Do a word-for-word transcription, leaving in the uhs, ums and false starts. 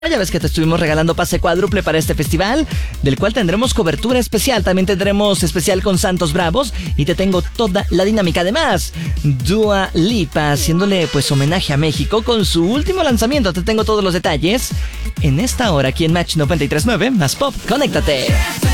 Ya ves que te estuvimos regalando pase cuádruple para este festival, del cual tendremos cobertura especial. También tendremos especial con Santos Bravos y te tengo toda la dinámica. Además, Dua Lipa haciéndole pues homenaje a México con su último lanzamiento. Te tengo todos los detalles en esta hora aquí en Match noventa y tres punto nueve más Pop. Conéctate.